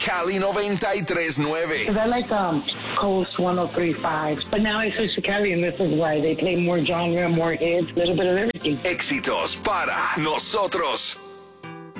Cali 93.9. Because I like Coast 103.5. But now I switched to Cali, and this is why they play more genre, more hits, a little bit of everything. Éxitos para nosotros.